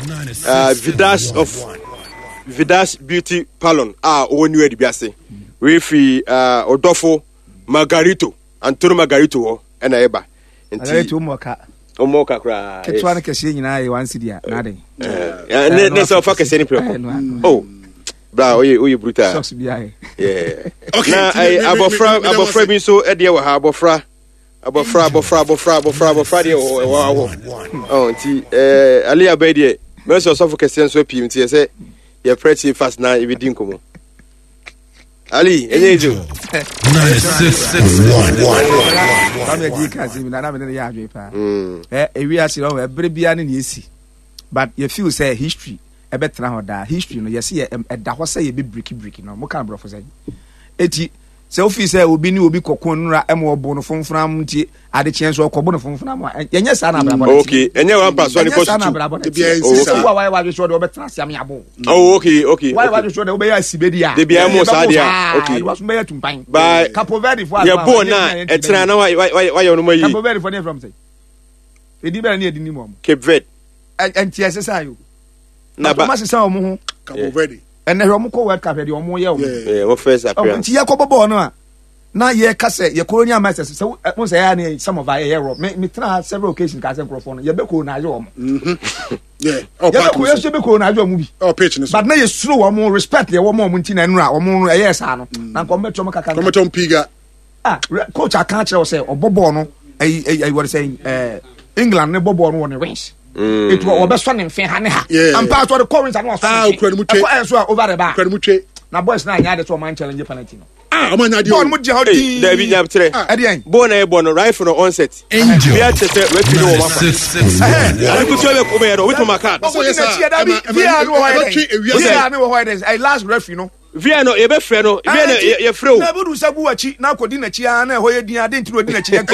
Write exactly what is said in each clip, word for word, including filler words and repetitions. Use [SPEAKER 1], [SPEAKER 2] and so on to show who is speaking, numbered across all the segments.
[SPEAKER 1] uh, Vidas of Vidas Beauty Palon. Ah, one new edibiase. We free uh Odofo Margarito, Antonio Margarito, and Eba. And
[SPEAKER 2] two more cat.
[SPEAKER 1] Omoka cry.
[SPEAKER 2] Ketwana Cashin, I once did nothing.
[SPEAKER 1] And that's all fuck any problem. Oh, bra, you brutal.
[SPEAKER 3] Yeah.
[SPEAKER 1] Okay. Now I abofra abofra me so edia wa abofra. Abofra abofra abofra abofra abofra de oh nti eh Ali Abedie me so so focus so pim nti say you pretty fast now e din komo Ali enyejo
[SPEAKER 4] nine six six one one
[SPEAKER 2] I'm a geek me na na me ya adwe pa eh ewi ase no ebre bia ne esi but you feel say history e betra ho da history no yes e da ho say e be break break no mo kan bro for say eti se ofi say obi ni obi kokon nura emo obo no fonfram nti ade chen so okobo no fonfram yenye sa na brabo
[SPEAKER 1] okay enye one pass one cost two
[SPEAKER 2] bia ensi sa why why show de obetra asiam yabo
[SPEAKER 1] oh okay okay
[SPEAKER 2] why why show de obe ya sibedi a
[SPEAKER 1] de bia mo sa dia okay
[SPEAKER 2] was me tumpan
[SPEAKER 1] by
[SPEAKER 2] Capo Verde for
[SPEAKER 1] ya bo na etra na why why why no mayi
[SPEAKER 2] Capo Verde for dem from say edi be na edi ni mo
[SPEAKER 1] Cape Verde
[SPEAKER 2] enti ese yo
[SPEAKER 1] na ba
[SPEAKER 2] ma se sa omo ho
[SPEAKER 3] Capo Verde
[SPEAKER 2] and the Romuco World Cup, the Omo Yell.
[SPEAKER 1] Yeah, what first appearance?
[SPEAKER 2] Yakobo no. Now ye casse, your colonial masters. So I must say some of our hero. Me try several occasions as a microphone. You be cool na yo.
[SPEAKER 3] Mhm. Yeah. Oh,
[SPEAKER 2] you be be cool na yo movie.
[SPEAKER 3] Oh, pitchness.
[SPEAKER 2] But now you slow or more respect the one more muntina and ra or more yes ano. Na come to maka kan.
[SPEAKER 3] Come to Piga.
[SPEAKER 2] Ah, coach I can't tell say or Bobo no. I I was saying eh England ne Bobo no won wins. It was best one in Fehaneha.
[SPEAKER 3] Yeah.
[SPEAKER 2] And part of the Corinthians and was
[SPEAKER 3] ah,
[SPEAKER 2] Credimuche over the bar.
[SPEAKER 3] Credimuche.
[SPEAKER 2] Now, boys, now, yeah, that's what man challenge penalty.
[SPEAKER 3] Ah, I'm not
[SPEAKER 2] doing much. How do you
[SPEAKER 1] have three? Born a born right from the onset.
[SPEAKER 4] Angel.
[SPEAKER 1] We are just a refuge. I could tell you over with my card.
[SPEAKER 2] Oh, yes, I know why it is. I last ref, you know.
[SPEAKER 1] Viano, a best friend, you're through.
[SPEAKER 2] Never do Sabuachi, now could dinner Chiana, where you didn't do a dinner Chiana.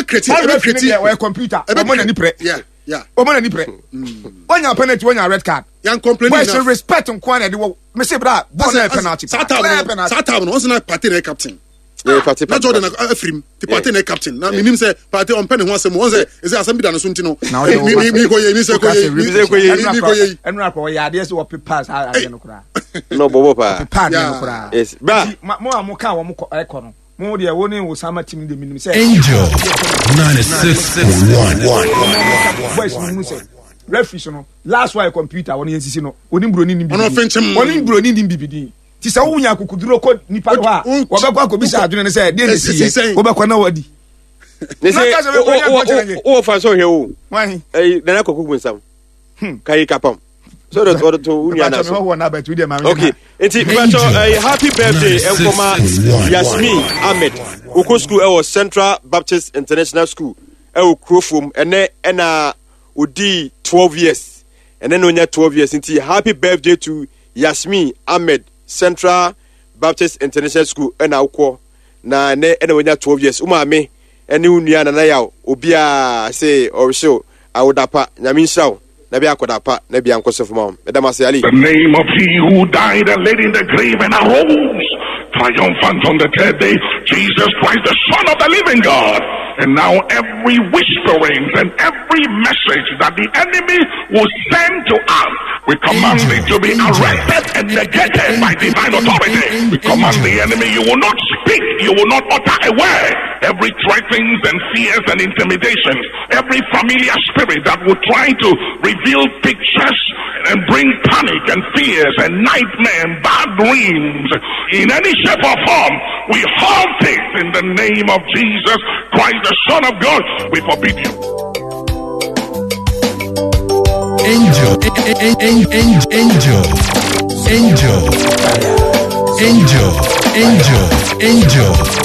[SPEAKER 2] Computer,
[SPEAKER 3] yeah. Yeah.
[SPEAKER 2] Omo na ni pre. When you penalty when you red card.
[SPEAKER 3] Yan complain.
[SPEAKER 2] Why should respect on kwan e dey me say bra, bon penalty.
[SPEAKER 3] Sata Sata no once na party na captain.
[SPEAKER 1] Yeah, party.
[SPEAKER 3] Na Jordan Afrim, the party na captain. Na minim say party on pen ho asem, won say is asem bi da no so ntino. Me me me go ye, me say go ye, me say go ye, me go ye.
[SPEAKER 2] Enu akọ ya dey say we pass how dey no kura.
[SPEAKER 1] No bobo pa.
[SPEAKER 2] Pa dey no kura.
[SPEAKER 1] Yes. Bra.
[SPEAKER 2] Mo amuka wo mo ekọ no. Mo dey woni Osama team dey minim say.
[SPEAKER 4] Angel nine six six one one.
[SPEAKER 2] Boys mo say referee no last one computer won yen sisi no oni broni ni bi
[SPEAKER 3] ono fenchem
[SPEAKER 2] oni broni ni bibidi ti sa wunya kokuduro ko nipa ho a wo be kwa ko bisa adwene ne say dey ne si wo be kwa na wadi
[SPEAKER 1] ne say o fa so he o
[SPEAKER 2] why
[SPEAKER 1] eh na kokubu nsam kai kapam so that order to wunya na so okay enti pacho happy birthday enkoma Yasmin Ahmed Oko school e was Central Baptist International School e o Krofom ene ena odi twelve years and then onya twelve years enti happy birthday to Yasmin Ahmed Central Baptist International School ena ukwo na ne ena onya twelve years uma me ene unua na na yaw obia say or show awodapa nyamin shaw na bia kodapa na bia nkosofo ma medama say Ali.
[SPEAKER 5] The name of he who died and laid in the grave and arose triumphant on the third day, Jesus Christ, the Son of the living God. And now every whisperings and every message that the enemy will send to us, we command it to be arrested and negated by divine authority. We command the enemy, you will not speak, you will not utter a word. Every threatenings and fears and intimidations, every familiar spirit that will try to reveal pictures and bring panic and fears and nightmare and bad dreams in any shape or form, we halt it in the name of Jesus Christ, the Son of God. We forbid you.
[SPEAKER 4] Angel, angel, angel, angel, angel, angel, angel.